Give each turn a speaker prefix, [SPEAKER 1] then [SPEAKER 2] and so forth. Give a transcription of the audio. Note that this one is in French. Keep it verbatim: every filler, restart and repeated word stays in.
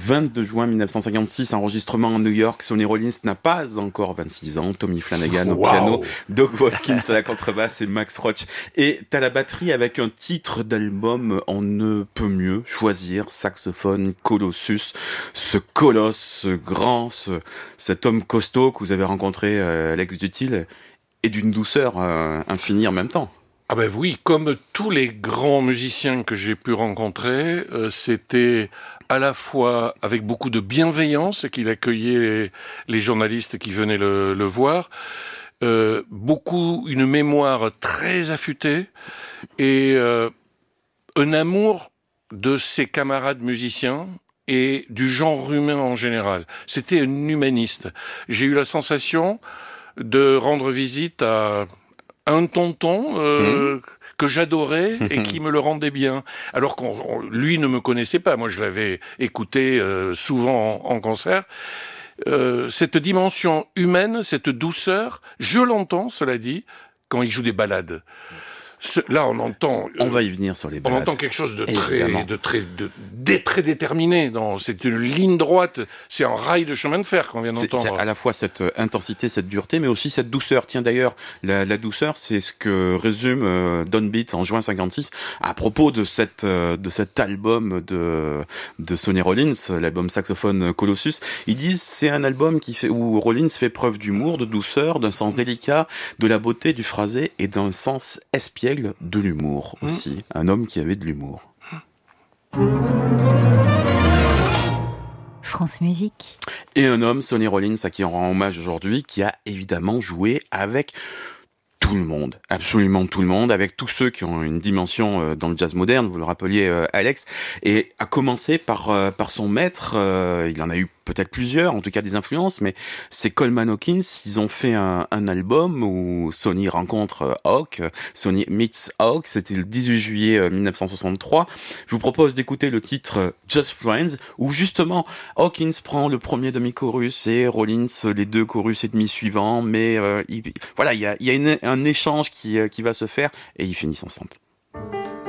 [SPEAKER 1] vingt-deux juin mille neuf cent cinquante-six, enregistrement à New York. Sonny Rollins n'a pas encore vingt-six ans. Tommy Flanagan au
[SPEAKER 2] Wow.
[SPEAKER 1] piano, Doug Watkins à la contrebasse et Max Roach est à la batterie avec un titre d'album On ne peut mieux choisir. Saxophone Colossus, ce colosse, ce grand, ce, cet homme costaud que vous avez rencontré, euh, Alex Dutil, est d'une douceur euh, infinie en même temps.
[SPEAKER 2] Ah ben oui, comme tous les grands musiciens que j'ai pu rencontrer, euh, c'était à la fois avec beaucoup de bienveillance qu'il accueillait les, les journalistes qui venaient le, le voir, euh, beaucoup une mémoire très affûtée et euh, un amour de ses camarades musiciens et du genre humain en général. C'était un humaniste. J'ai eu la sensation de rendre visite à un tonton euh, mmh. que j'adorais et qui me le rendait bien. Alors qu'on on, lui ne me connaissait pas. Moi, je l'avais écouté euh, souvent en, en concert. Euh, cette dimension humaine, cette douceur, je l'entends, cela dit, quand il joue des ballades. Ce, là, on entend.
[SPEAKER 1] On euh, va y venir sur les balades.
[SPEAKER 2] On entend quelque chose de très, de très, de, de très déterminé. Non, c'est une ligne droite. C'est un rail de chemin de fer qu'on vient d'entendre.
[SPEAKER 1] C'est, c'est à la fois cette intensité, cette dureté, mais aussi cette douceur. Tiens, d'ailleurs, la, la douceur, c'est ce que résume euh, Downbeat en juin cinquante-six à propos de cette, euh, de cet album de de Sonny Rollins, l'album Saxophone Colossus. Ils disent c'est un album qui fait où Rollins fait preuve d'humour, de douceur, d'un sens délicat, de la beauté du phrasé et d'un sens espiègle de l'humour aussi. Mmh. Un homme qui avait de l'humour.
[SPEAKER 3] France Musique.
[SPEAKER 1] Et un homme, Sonny Rollins, à qui on rend hommage aujourd'hui, qui a évidemment joué avec tout le monde, absolument tout le monde, avec tous ceux qui ont une dimension euh, dans le jazz moderne, vous le rappeliez euh, Alex, et a commencé par euh, par son maître, euh, il en a eu peut-être plusieurs, en tout cas des influences, mais c'est Coleman Hawkins. Ils ont fait un, un album où Sonny rencontre Hawk, Sonny meets Hawk, c'était le dix-huit juillet mille neuf cent soixante-trois. Je vous propose d'écouter le titre Just Friends, où justement Hawkins prend le premier demi-chorus et Rollins les deux chorus et demi suivants, mais euh, il, voilà, il y a, il y a une, un échange qui, qui va se faire et ils finissent ensemble.